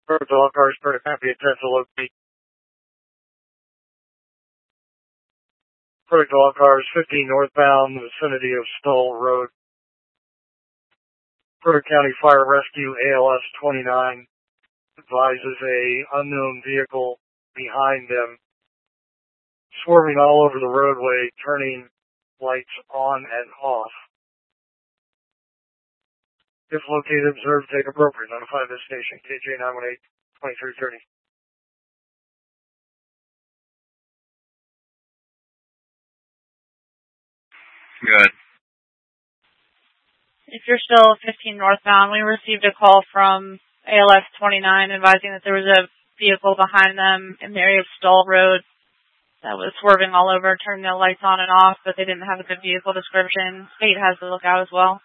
Perfect, all cars, perfect, happy attempt to locate. Perfect, all cars, 15 northbound, vicinity of Stoll Road. Perfect County Fire Rescue, ALS 29, advises a unknown vehicle behind them, swerving all over the roadway, turning lights on and off. If located, observe, take appropriate. Notify this station, KJ 918-2330. Good. If you're still 15 northbound, we received a call from ALS 29 advising that there was a vehicle behind them in the area of Stoll Road that was swerving all over, turning the lights on and off, but they didn't have a good vehicle description. State has the lookout as well.